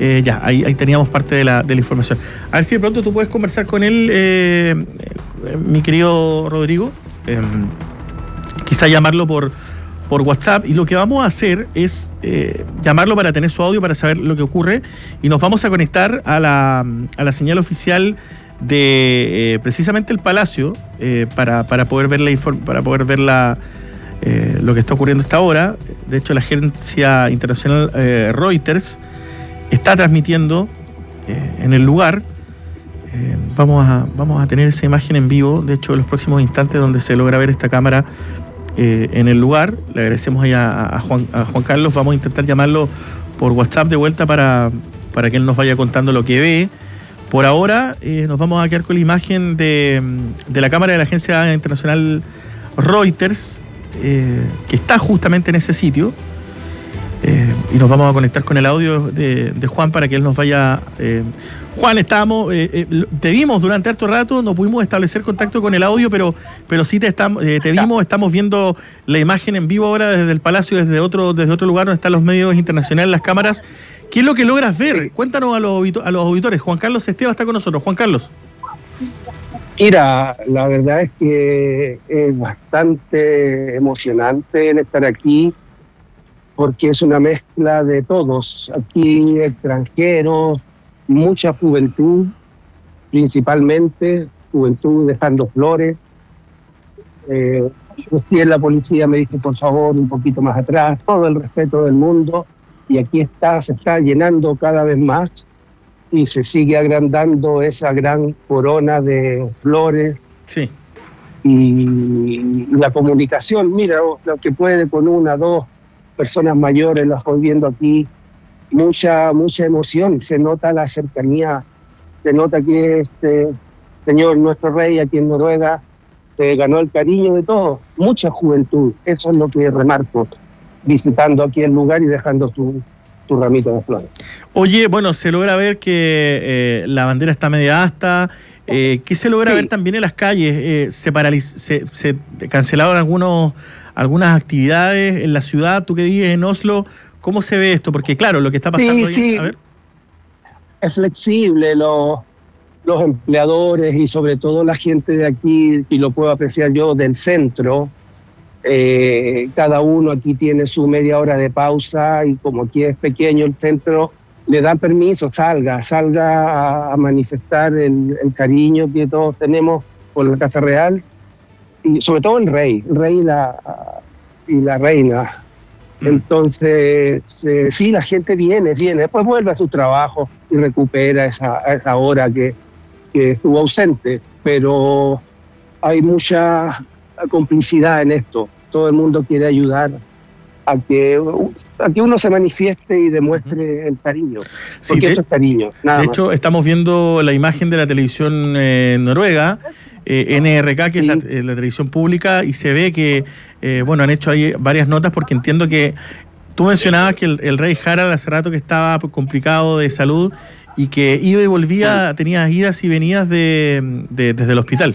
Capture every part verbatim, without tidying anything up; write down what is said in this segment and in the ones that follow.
Eh, ya, ahí, ahí teníamos parte de la, de la información. A ver si de pronto tú puedes conversar con él, eh, eh, mi querido Rodrigo. Eh, quizá llamarlo por, por WhatsApp. Y lo que vamos a hacer es eh, llamarlo para tener su audio, para saber lo que ocurre. Y nos vamos a conectar a la, a la señal oficial de eh, precisamente el Palacio eh, para, para poder ver, la, para poder ver la, eh, lo que está ocurriendo a esta hora. De hecho, la agencia internacional eh, Reuters está transmitiendo eh, en el lugar. Eh, vamos, a, vamos a tener esa imagen en vivo, de hecho, en los próximos instantes, donde se logra ver esta cámara eh, en el lugar. Le agradecemos ahí a, a, Juan, a Juan Carlos. Vamos a intentar llamarlo por WhatsApp de vuelta para, para que él nos vaya contando lo que ve. Por ahora eh, nos vamos a quedar con la imagen de, de la cámara de la agencia internacional Reuters, eh, que está justamente en ese sitio. Eh, y nos vamos a conectar con el audio de, de Juan para que él nos vaya... Eh. Juan, estábamos, eh, eh, te vimos durante harto rato, no pudimos establecer contacto con el audio, pero, pero sí te, estamos, eh, te vimos, estamos viendo la imagen en vivo ahora desde el Palacio, desde otro, desde otro lugar donde están los medios internacionales, las cámaras. ¿Qué es lo que logras ver? Cuéntanos a los, a los auditores. Juan Carlos Esteva está con nosotros. Juan Carlos. Mira, la verdad es que es bastante emocionante el estar aquí, porque es una mezcla de todos. Aquí extranjeros, mucha juventud, principalmente juventud dejando flores. Eh, en la policía me dice, por favor, un poquito más atrás, todo el respeto del mundo, y aquí está, se está llenando cada vez más y se sigue agrandando esa gran corona de flores. Sí. Y la comunicación, mira, lo que puede con una, dos personas mayores, las estoy viendo aquí, mucha mucha emoción, se nota la cercanía, se nota que este señor, nuestro rey aquí en Noruega, se ganó el cariño de todos, mucha juventud, eso es lo que remarco, visitando aquí el lugar y dejando tu, tu ramito de flores. Oye, bueno, se logra ver que eh, la bandera está media asta. Eh, ¿Qué se logra sí. ver también en las calles? Eh, se, paraliz- se, se cancelaron algunos, algunas actividades en la ciudad. Tú que vives en Oslo, ¿cómo se ve esto? Porque claro, lo que está pasando... Sí, sí. A ver. Es flexible, los, los empleadores y sobre todo la gente de aquí, y lo puedo apreciar yo, del centro, eh, cada uno aquí tiene su media hora de pausa y como aquí es pequeño el centro, le dan permiso, salga, salga a, a manifestar el, el cariño que todos tenemos por la Casa Real y sobre todo el rey, el rey y la, y la reina. Entonces, eh, sí, la gente viene, viene, después vuelve a su trabajo y recupera esa, esa hora que, que estuvo ausente, pero hay mucha complicidad en esto, todo el mundo quiere ayudar a que, a que uno se manifieste y demuestre el cariño, sí, porque de, eso es cariño, nada De más. hecho, estamos viendo la imagen de la televisión eh, noruega, eh, N R K, que sí. es la, eh, la televisión pública, y se ve que, eh, bueno, han hecho ahí varias notas, porque entiendo que tú mencionabas que el, el rey Harald hace rato que estaba complicado de salud y que iba y volvía, tenía idas y venidas de, de, desde el hospital.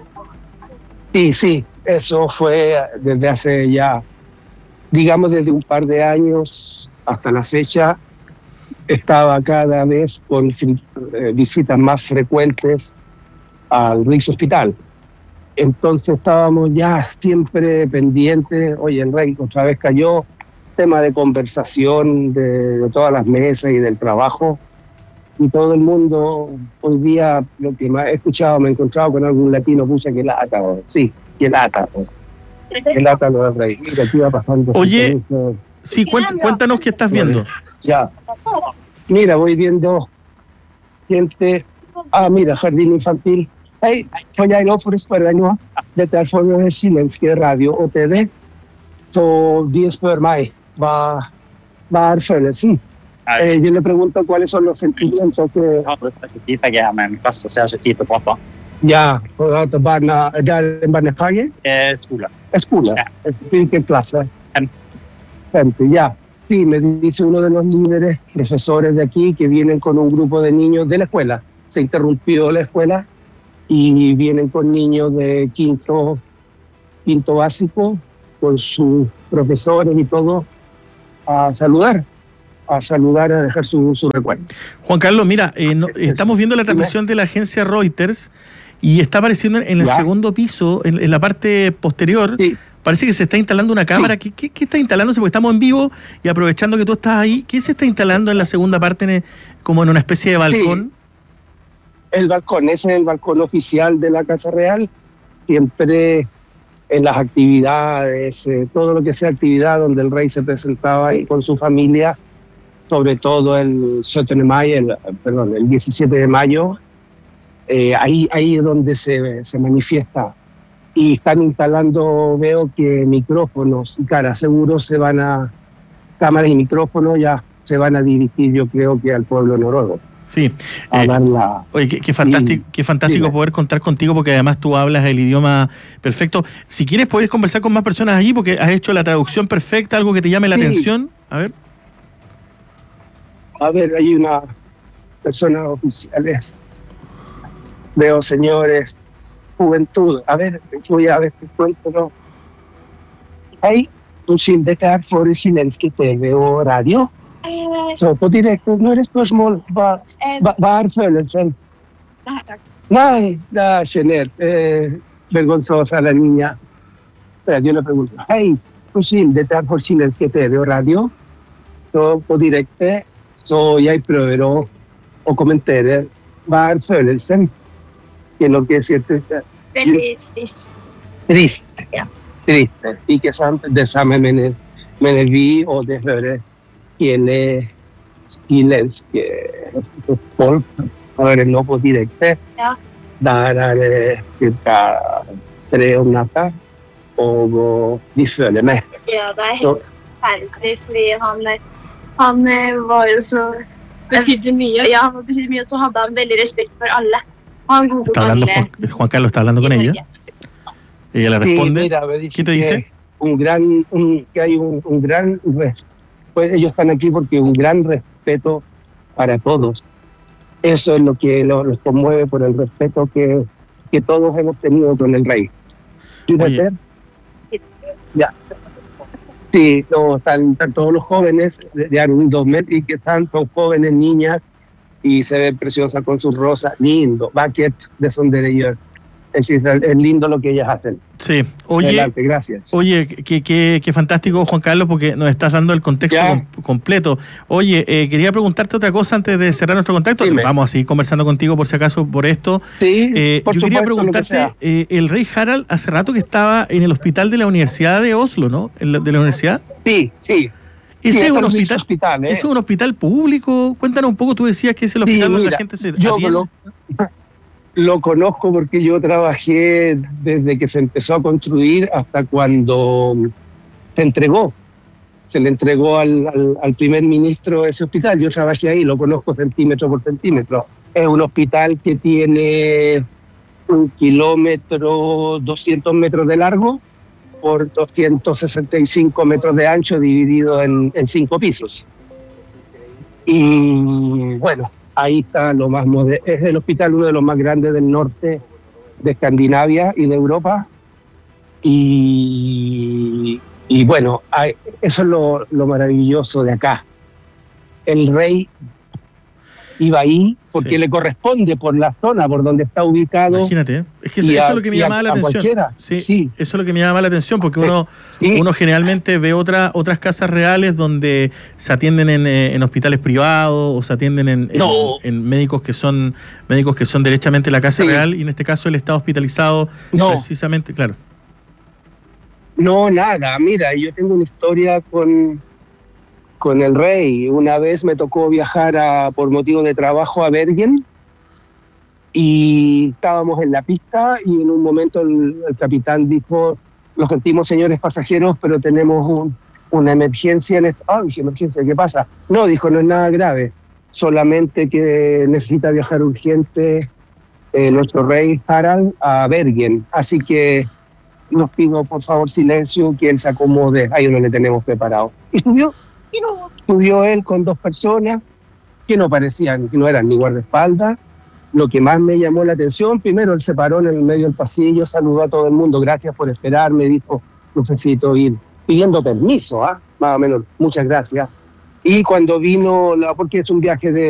Sí, sí, eso fue desde hace ya, digamos desde un par de años hasta la fecha, estaba cada vez con eh, visitas más frecuentes al Riks Hospital. Entonces estábamos ya siempre pendientes, oye, el rey otra vez cayó, tema de conversación de, de todas las mesas y del trabajo, y todo el mundo, hoy día, lo que más he escuchado, me he encontrado con algún latino, puse que lata, sí, que lata, que lata lo del rey. Mira, aquí va pasando. Oye, sí, cuént, cuéntanos qué estás viendo. Ya, mira, voy viendo gente, ah, mira, jardín infantil. Hej, får jag lov för att spöra nu? Detta är från den chilenska radio och T V. Så de spör mig, vad, vad är födelsen? Eh, yo le pregunto cuáles son los sentimientos que... Ja, det är jag med min klass, så jag har tid att prata. Ja, och att barna, där en barnefage? Eh, skola. Skola? Ja. Vilken klass? Fem. Femte, ya. Sí, me dice uno de los líderes, profesores de aquí, que vienen con un grupo de niños de la escuela. Se interrumpió la escuela y vienen con niños de quinto, quinto básico, con sus profesores y todo, a saludar a saludar, a dejar su, su recuerdo. Juan Carlos, mira, eh, no, estamos viendo la transmisión de la agencia Reuters y está apareciendo en el ¿Ya? segundo piso, en, en la parte posterior, Sí. parece que se está instalando una cámara. Sí. ¿Qué, qué, qué está instalándose? Porque estamos en vivo y aprovechando que tú estás ahí, ¿qué se está instalando en la segunda parte, en el- como en una especie de balcón? Sí. El balcón, ese es el balcón oficial de la Casa Real. Siempre en las actividades, eh, todo lo que sea actividad donde el rey se presentaba ahí con su familia, sobre todo el siete de mayo, el, perdón, el diecisiete de mayo, eh, ahí, ahí es donde se, se manifiesta. Y están instalando, veo que micrófonos y cara, seguro se van a, cámaras y micrófonos ya se van a dirigir, yo creo que al pueblo noruego, Sí. a Eh, dar la... Oye, qué, qué fantástico, qué fantástico Dime. poder contar contigo, porque además tú hablas el idioma perfecto. Si quieres, puedes conversar con más personas allí, porque has hecho la traducción perfecta, algo que te llame la Sí. atención. A ver. A ver, hay una persona oficiales. Veo señores, juventud. A ver, voy a ver qué encuentro. Hej, unnskyld, dette er for chilenske T V og radio. Eh, Så på direkte, nå er det spørsmål. Hva, hva, hva er følelsen? nei, takk. Nei, det er sjenert. Eh, vergonzosa la niña. Espera, yo le pregunto. Hei, unnskyld, dette er for chilenske T V og radio. Så på direkte, så jeg prøver å, å kommentere hva er følelsen. Que lo que sientes Veldig trist. trist. Ja. Triste. Ikke sant? Det samme mener, mener vi, og det hører hele chilenske folk hører nå på direkte. Ja. Der er det ca. tre om natta, og og de føler meg. Ja, det er Så, helt forferdelig, fordi han, han eh, var jo så Betydde mye. Ja, han betydde mye, og så hadde han veldig respekt for alle. Han godtok Está hablando alle Juan, Juan Carlos está hablando con i ella. Norge. Ella le sí, responde. mira, me dice ¿Qué te que dice? Un gran, un- que hay un, un gran, res- pues ellos están aquí porque un gran respeto para todos. Eso es lo que lo- los conmueve por el respeto que, que todos hemos tenido con el rey. ¿Sí, Oye. Peter? Ya. Sí, no, están, están todos los jóvenes de, de Arundos Metri que están, son jóvenes, niñas, y se ven preciosas con sus rosas, lindo, bucket de sondereyor. Es decir, es lindo lo que ellas hacen. Sí. Oye, Adelante, gracias. oye, qué, qué, qué fantástico, Juan Carlos, porque nos estás dando el contexto Ya. com- completo. Oye, eh, quería preguntarte otra cosa antes de cerrar nuestro contacto. Dime. Vamos a seguir conversando contigo por si acaso por esto. Sí, Eh, por yo quería supuesto, lo que preguntarte, sea. eh, el rey Harald hace rato que estaba en el hospital de la Universidad de Oslo, ¿no? En la- de la universidad. Sí, sí. Ese Sí, es un está en hospital, hospital, ¿eh? ese es un hospital público. Cuéntanos un poco, tú decías que es el Sí, hospital donde mira, la gente se yo atiende. lo, lo conozco porque yo trabajé desde que se empezó a construir hasta cuando se entregó. Se le entregó al, al, al primer ministro ese hospital. Yo trabajé ahí, lo conozco centímetro por centímetro. Es un hospital que tiene un kilómetro, doscientos metros de largo por doscientos sesenta y cinco metros de ancho, dividido en, en cinco pisos. Y bueno, ahí está lo más moderno. Es el hospital uno de los más grandes del norte de Escandinavia y de Europa. Y, y bueno, hay- eso es lo, lo maravilloso de acá. El rey iba ahí porque Sí. le corresponde por la zona por donde está ubicado. Imagínate, ¿eh? Es que y eso, eso a- es lo que me y a- llamaba la a atención. cualquiera. Sí, Sí. eso es lo que me llamaba la atención, porque uno, Sí. uno generalmente ve otra, otras casas reales donde se atienden en, eh, en hospitales privados o se atienden en, en- No. en médicos que son médicos que son derechamente la casa Sí. real, y en este caso él está hospitalizado No. precisamente, claro. No, nada. Mira, yo tengo una historia con, con el rey. Una vez me tocó viajar a, por motivo de trabajo a Bergen y estábamos en la pista y en un momento el, el capitán dijo, lo sentimos señores pasajeros, pero tenemos un- una emergencia en esta... Ah, dije, emergencia, ¿qué pasa? No, dijo, no es nada grave, solamente que necesita viajar urgente eh, nuestro rey Harald a Bergen. Así que nos pido por favor silencio, que él se acomode, ahí no le tenemos preparado. Y subió, y no, subió él con dos personas que no parecían, que no eran ni guardaespaldas. Lo que más me llamó la atención, primero él se paró en el medio del pasillo, saludó a todo el mundo, gracias por esperarme, dijo, necesito ir, pidiendo permiso, ¿ah? Más o menos, muchas gracias. Y cuando vino, la, porque es un viaje de